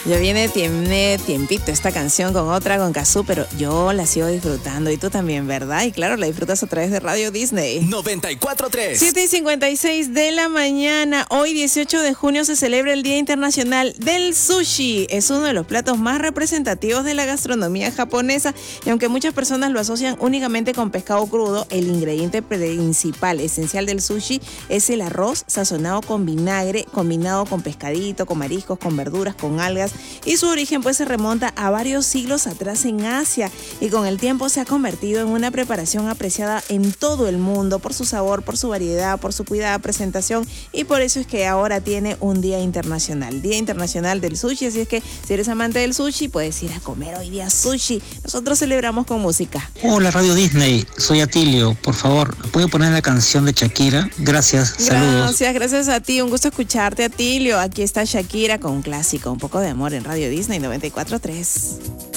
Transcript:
Ya tiene tiempito esta canción con otra, con Cazzu, pero yo la sigo disfrutando y tú también, ¿verdad? Y claro, la disfrutas a través de Radio Disney. 94.3. 7:56 de la mañana. Hoy, 18 de junio, se celebra el Día Internacional del Sushi. Es uno de los platos más representativos de la gastronomía japonesa y aunque muchas personas lo asocian únicamente con pescado crudo, el ingrediente principal, esencial del sushi es el arroz sazonado con vinagre, combinado con pescadito, con mariscos, con verduras, con algas, y su origen pues se remonta a varios siglos atrás en Asia y con el tiempo se ha convertido en una preparación apreciada en todo el mundo por su sabor, por su variedad, por su cuidada presentación, y por eso es que ahora tiene un Día Internacional del Sushi. Así es que si eres amante del sushi puedes ir a comer hoy día sushi. Nosotros celebramos con música. Hola Radio Disney, soy Atilio, por favor, ¿puedo poner la canción de Shakira? Gracias, saludos. Gracias a ti, un gusto escucharte, Atilio. Aquí está Shakira con un clásico, un poco de amor en Radio Disney 94.3.